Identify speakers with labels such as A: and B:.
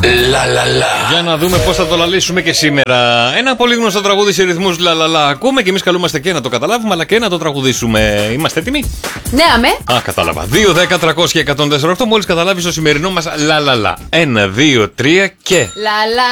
A: Για να δούμε πώς θα το λαλήσουμε και σήμερα. Ένα πολύ γνωστό τραγούδι σε ρυθμούς λαλαλα. Ακούμε και εμείς καλούμαστε και να το καταλάβουμε, αλλά και να το τραγουδήσουμε. Είμαστε έτοιμοι?
B: Ναι, αμέ.
A: Κατάλαβα. 2-10-300-1048. Μόλις καταλάβεις το σημερινό μας λαλαλα. 1, 2, 3 και.
B: Λαλα.